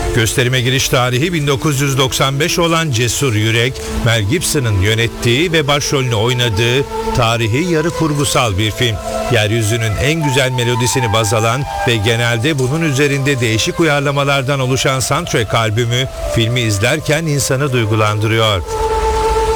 Gösterime giriş tarihi 1995 olan Cesur Yürek, Mel Gibson'ın yönettiği ve başrolünü oynadığı tarihi yarı kurgusal bir film. Yeryüzünün en güzel melodisini baz alan ve genelde bunun üzerinde değişik uyarlamalardan oluşan soundtrack albümü filmi izlerken insanı duygulandırıyor.